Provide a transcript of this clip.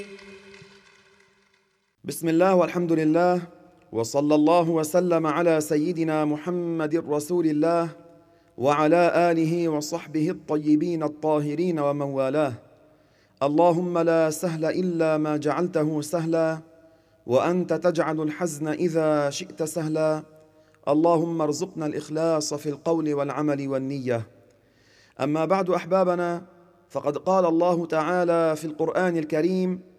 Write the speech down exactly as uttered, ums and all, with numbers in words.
بسم الله والحمد لله، وصلى الله وسلم على سيدنا محمد رسول الله وعلى آله وصحبه الطيبين الطاهرين ومن والاه. اللهم لا سهل إلا ما جعلته سهلا، وأنت تجعل الحزن إذا شئت سهلا. اللهم ارزقنا الإخلاص في القول والعمل والنية. أما بعد أحبابنا، فقد قال الله تعالى في القرآن الكريم: